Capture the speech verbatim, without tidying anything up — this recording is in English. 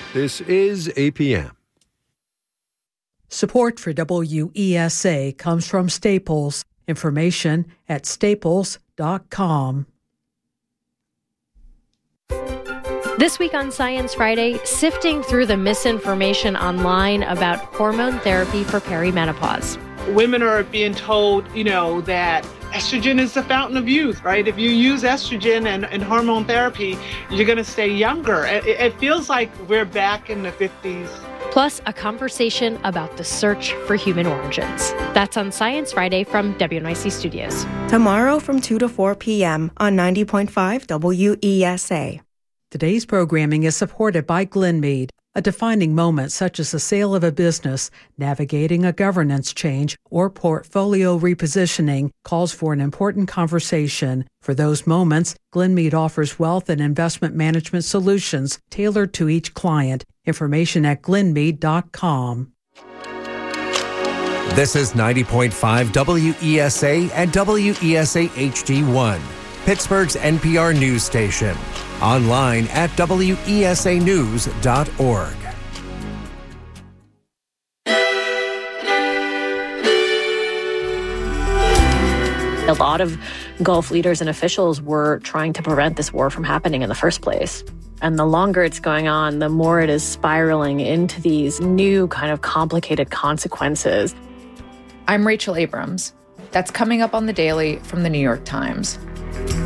This is A P M. Support for W E S A comes from Staples. Information at staples dot com. This week on Science Friday, sifting through the misinformation online about hormone therapy for perimenopause. Women are being told, you know, that estrogen is the fountain of youth, right? If you use estrogen and, and hormone therapy, you're going to stay younger. It, it feels like we're back in the fifties. Plus, a conversation about the search for human origins. That's on Science Friday from W N Y C Studios. Tomorrow from two to four p.m. on ninety point five W E S A. Today's programming is supported by Glenmead. A defining moment such as the sale of a business, navigating a governance change, or portfolio repositioning calls for an important conversation. For those moments, Glenmead offers wealth and investment management solutions tailored to each client. Information at glenmead dot com. This is ninety point five W E S A and W E S A H D one, Pittsburgh's N P R news station. Online at W E S A news dot org. A lot of Gulf leaders and officials were trying to prevent this war from happening in the first place. And the longer it's going on, the more it is spiraling into these new kind of complicated consequences. I'm Rachel Abrams. That's coming up on The Daily from The New York Times.